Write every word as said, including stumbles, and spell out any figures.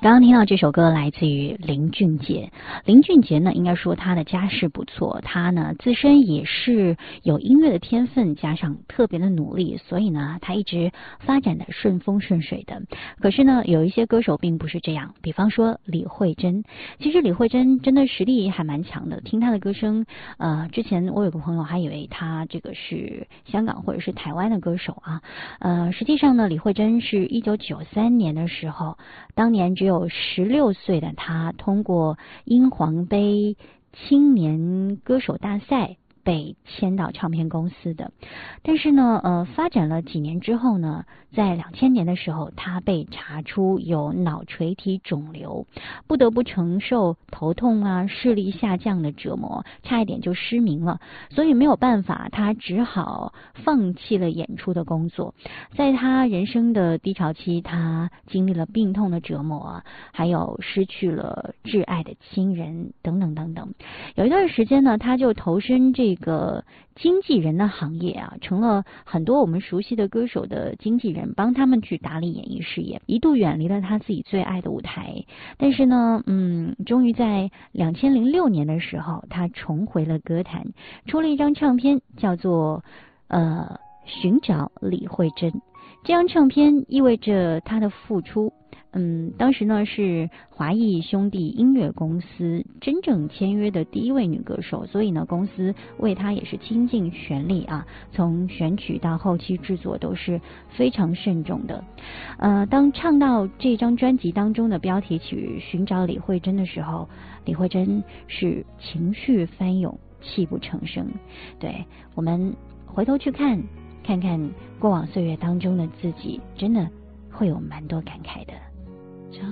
刚刚听到这首歌来自于林俊杰。林俊杰呢，应该说他的家世不错，他呢自身也是有音乐的天分，加上特别的努力，所以呢他一直发展的顺风顺水的。可是呢有一些歌手并不是这样，比方说李慧珍。其实李慧珍真的实力还蛮强的，听她的歌声，呃，之前我有个朋友还以为她这个是香港或者是台湾的歌手啊，呃，实际上呢，李慧珍是一九九三年的时候，当年只有十六岁的她，通过英皇杯青年歌手大赛被签到唱片公司的。但是呢呃，发展了几年之后呢，在两千年的时候，他被查出有脑垂体肿瘤，不得不承受头痛啊、视力下降的折磨，差一点就失明了。所以没有办法，他只好放弃了演出的工作。在他人生的低潮期，他经历了病痛的折磨，还有失去了挚爱的亲人等等等等。有一段时间呢，他就投身这个经纪人的行业啊，成了很多我们熟悉的歌手的经纪人，帮他们去打理演艺事业，一度远离了他自己最爱的舞台。但是呢，嗯，终于在两千零六年的时候，他重回了歌坛，出了一张唱片，叫做呃寻找李慧珍。这张唱片意味着他的复出。嗯，当时呢是华谊兄弟音乐公司真正签约的第一位女歌手，所以呢公司为她也是倾尽全力啊，从选曲到后期制作都是非常慎重的。呃，当唱到这张专辑当中的标题曲《寻找李慧珍》的时候，李慧珍是情绪翻涌，泣不成声。对，我们回头去看看看过往岁月当中的自己，真的会有蛮多感慨的。